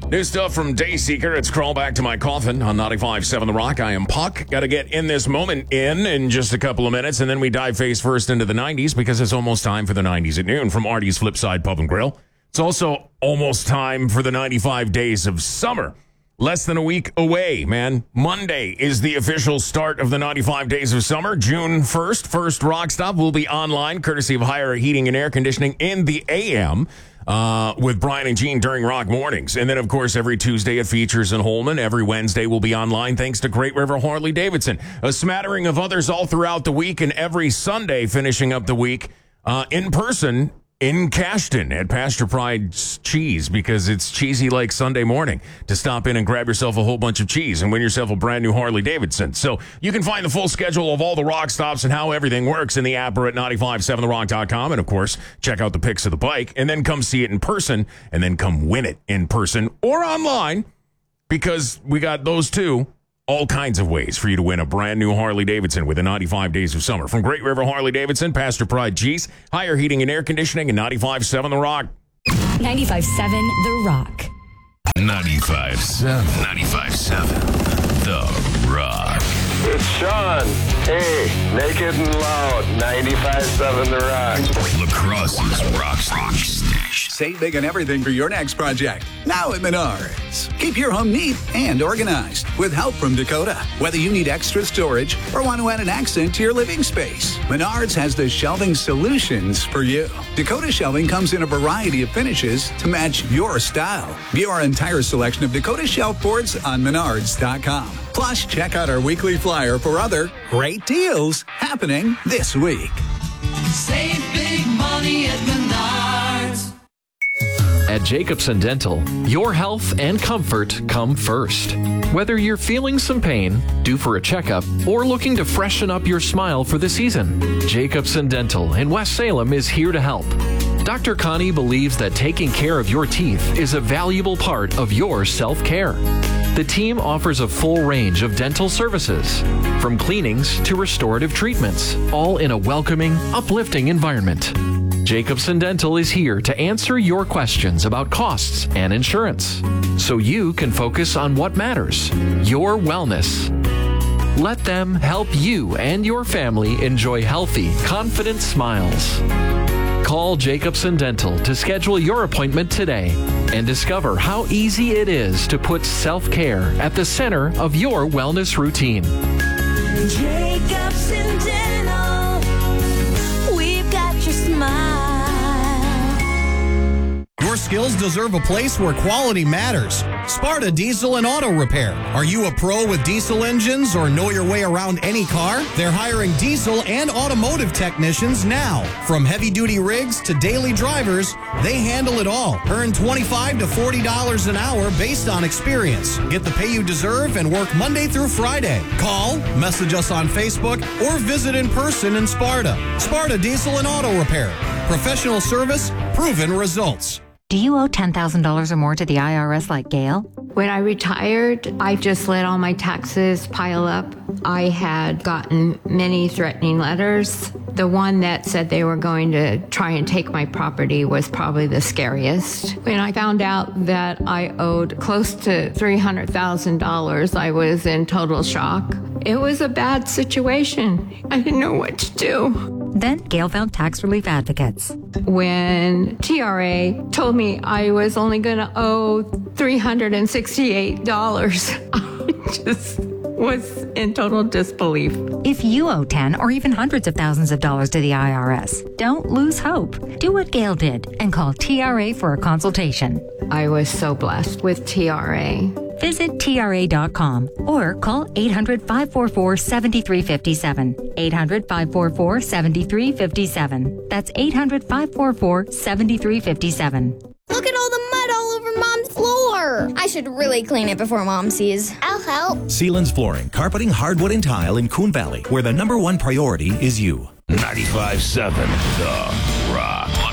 New stuff from Dayseeker. It's Crawl Back to My Coffin on 95.7 The Rock. I am Puck. Got to get in this moment in just a couple of minutes, and then we dive face first into the 90s because it's almost time for the 90s at noon from Artie's Flipside Pub and Grill. It's also almost time for the 95 days of summer. Less than a week away, man. Monday is the official start of the 95 days of summer. June 1st, first rock stop will be online, courtesy of Higher Heating and Air Conditioning in the AM. With Brian and Gene during Rock Mornings. And then, of course, every Tuesday it features in Holman. Every Wednesday will be online thanks to Great River Harley-Davidson. A smattering of others all throughout the week, and every Sunday finishing up the week in person in Cashton at Pasture Pride's Cheese, because it's cheesy like Sunday morning to stop in and grab yourself a whole bunch of cheese and win yourself a brand new Harley-Davidson. So you can find the full schedule of all the rock stops and how everything works in the app or at 957therock.com. And, of course, check out the pics of the bike and then come see it in person and then come win it in person or online, because we got those two. All kinds of ways for you to win a brand new Harley-Davidson with the 95 days of summer. From Great River Harley-Davidson, Pasture Pride Cheese, Higher Heating and Air Conditioning, and 95.7 The Rock. 95.7 The Rock. 95.7. 95.7 The Rock. It's Sean. Hey, naked and loud. 95.7 The Rock. La Crosse's rock station. Save big on everything for your next project. Now at Menards. Keep your home neat and organized with help from Dakota. Whether you need extra storage or want to add an accent to your living space, Menards has the shelving solutions for you. Dakota shelving comes in a variety of finishes to match your style. View our entire selection of Dakota shelf boards on Menards.com. Plus, check out our weekly flyer for other great deals happening this week. Save big money at Menards. At Jacobson Dental, your health and comfort come first. Whether you're feeling some pain, due for a checkup, or looking to freshen up your smile for the season, Jacobson Dental in West Salem is here to help. Dr. Connie believes that taking care of your teeth is a valuable part of your self-care. The team offers a full range of dental services, from cleanings to restorative treatments, all in a welcoming, uplifting environment. Jacobson Dental is here to answer your questions about costs and insurance, so you can focus on what matters, your wellness. Let them help you and your family enjoy healthy, confident smiles. Call Jacobson Dental to schedule your appointment today and discover how easy it is to put self-care at the center of your wellness routine. Jacobson Dental, we've got your smile. Your skills deserve a place where quality matters. Sparta Diesel and Auto Repair. Are you a pro with diesel engines or know your way around any car? They're hiring diesel and automotive technicians now. From heavy-duty rigs to daily drivers, they handle it all. Earn $25 to $40 an hour based on experience. Get the pay you deserve and work Monday through Friday. Call, message us on Facebook, or visit in person in Sparta. Sparta Diesel and Auto Repair. Professional service, proven results. Do you owe $10,000 or more to the IRS like Gail? When I retired, I just let all my taxes pile up. I had gotten many threatening letters. The one that said they were going to try and take my property was probably the scariest. When I found out that I owed close to $300,000, I was in total shock. It was a bad situation. I didn't know what to do. Then Gail found tax relief advocates. When TRA told me I was only going to owe $368, I just was in total disbelief. If you owe 10 or even hundreds of thousands of dollars to the IRS, don't lose hope. Do what Gail did and call TRA for a consultation. I was so blessed with TRA. Visit TRA.com or call 800-544-7357. 800-544-7357. That's 800-544-7357. Look at all the mud all over Mom's floor. I should really clean it before Mom sees. I'll help. Sealands Flooring, carpeting, hardwood, and tile in Coon Valley, where the #1 priority is you. 95.7 The Rock.